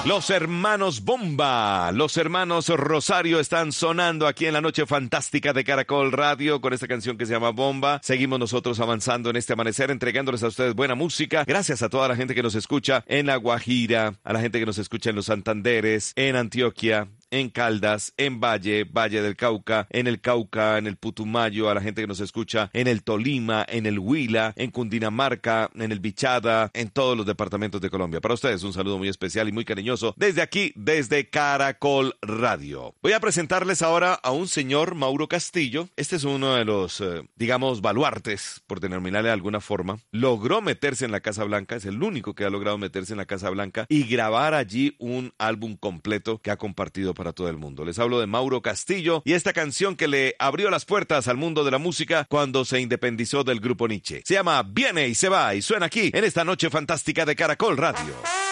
Los hermanos Bomba, los hermanos Rosario están sonando aquí en la noche fantástica de Caracol Radio con esta canción que se llama Bomba. Seguimos nosotros avanzando en este amanecer, entregándoles a ustedes buena música. Gracias a toda la gente que nos escucha en La Guajira, a la gente que nos escucha en los Santanderes, en Antioquia, en Caldas, en Valle del Cauca, en el Putumayo, a la gente que nos escucha en el Tolima, en el Huila, en Cundinamarca, en el Bichada, en todos los departamentos de Colombia. Para ustedes un saludo muy especial y muy cariñoso desde aquí, desde Caracol Radio. Voy a presentarles ahora a un señor, Mauro Castillo. Este es uno de los, digamos, baluartes, por denominarle de alguna forma. Logró meterse en la Casa Blanca, es el único que ha logrado meterse en la Casa Blanca y grabar allí un álbum completo que ha compartido para todo el mundo. Les hablo de Mauro Castillo y esta canción que le abrió las puertas al mundo de la música cuando se independizó del grupo Nietzsche. Se llama Viene y se va y suena aquí en esta noche fantástica de Caracol Radio.